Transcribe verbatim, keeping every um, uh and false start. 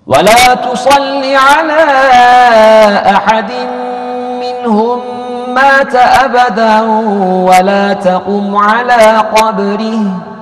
ولا تصل على أحد منهم مات أبدا ولا تقم على قبره